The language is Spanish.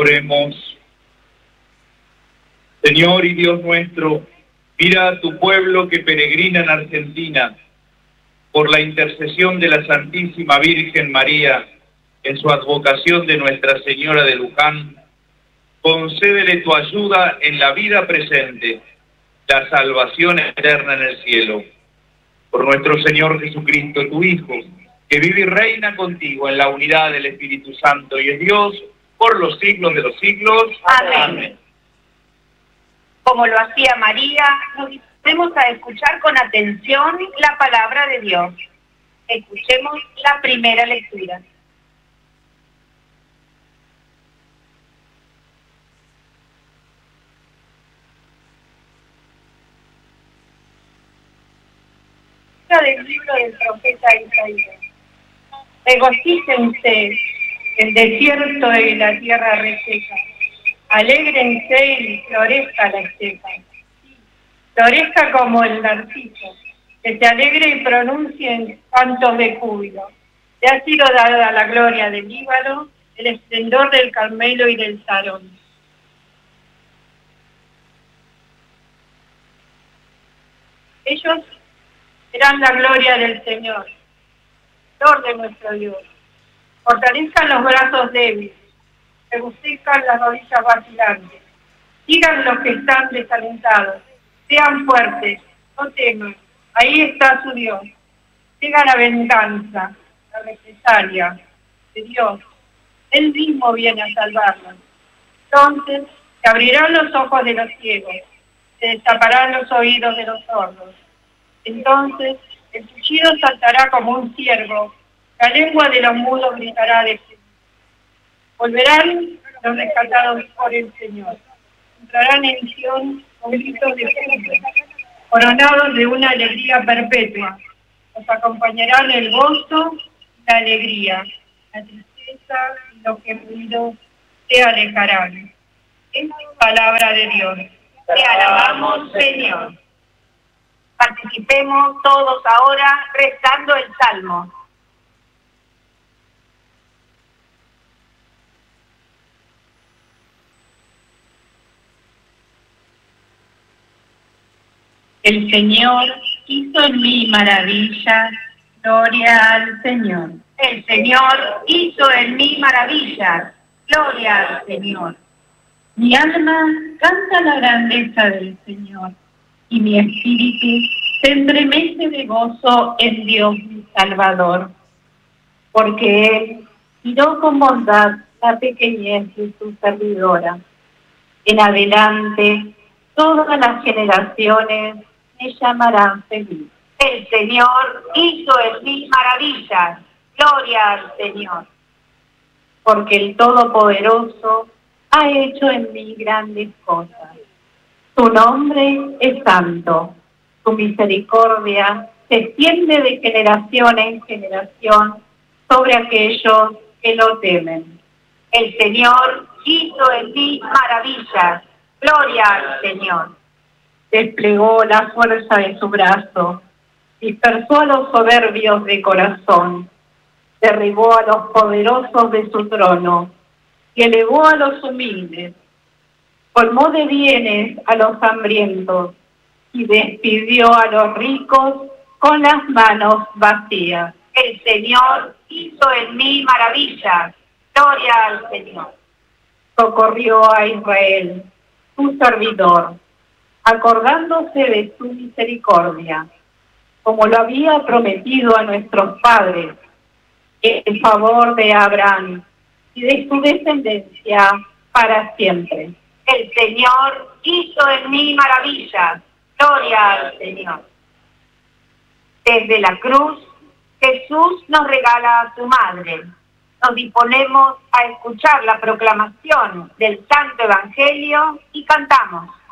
Oremos. Señor y Dios nuestro, mira a tu pueblo que peregrina en Argentina. Por la intercesión de la Santísima Virgen María, en su advocación de Nuestra Señora de Luján, concédele tu ayuda en la vida presente, la salvación eterna en el cielo. Por nuestro Señor Jesucristo, tu Hijo, que vive y reina contigo en la unidad del Espíritu Santo y es Dios por los siglos de los siglos. Amén. Amén. Como lo hacía María, nos disponemos a escuchar con atención la palabra de Dios. Escuchemos la primera lectura. Del libro del profeta Isaías. Regocíjense el desierto y la tierra reseca. Alégrense y florezca la estepa. Florezca como el narciso, que se alegre y pronuncie cantos de júbilo. Le ha sido dada la gloria del Líbano, el esplendor del Carmelo y del Sarón. Ellos serán la gloria del Señor, Señor de nuestro Dios. Fortalezcan los brazos débiles, regocijan las rodillas vacilantes. Sigan los que están desalentados, sean fuertes, no teman, ahí está su Dios. Llega la venganza, la represalia de Dios. Él mismo viene a salvarnos. Entonces se abrirán los ojos de los ciegos, se destaparán los oídos de los sordos. Entonces el chillido saltará como un ciervo, la lengua de los mudos gritará de fe. Volverán los rescatados por el Señor. Entrarán en Sion con gritos de júbilo, coronados de una alegría perpetua. Los acompañarán el gozo y la alegría, la tristeza y los gemidos se alejarán. Es palabra de Dios. Te alabamos, Señor. Participemos todos ahora rezando el Salmo. El Señor hizo en mí maravillas, gloria al Señor. El Señor hizo en mí maravillas, gloria al Señor. Mi alma canta la grandeza del Señor, y mi espíritu se entremece de gozo en Dios mi Salvador, porque Él miró con bondad la pequeñez de su servidora. En adelante, todas las generaciones me llamarán feliz. El Señor hizo en mí maravillas, gloria al Señor. Porque el Todopoderoso ha hecho en mí grandes cosas. Su nombre es santo, su misericordia se extiende de generación en generación sobre aquellos que lo temen. El Señor hizo en mí maravillas, gloria al Señor. Desplegó la fuerza de su brazo, dispersó a los soberbios de corazón, derribó a los poderosos de su trono y elevó a los humildes. Colmó de bienes a los hambrientos y despidió a los ricos con las manos vacías. El Señor hizo en mí maravillas, gloria al Señor. Socorrió a Israel, su servidor, acordándose de su misericordia, como lo había prometido a nuestros padres, en favor de Abraham y de su descendencia para siempre. El Señor hizo en mí maravillas, gloria al Señor. Desde la cruz, Jesús nos regala a su madre. Nos disponemos a escuchar la proclamación del Santo Evangelio y cantamos.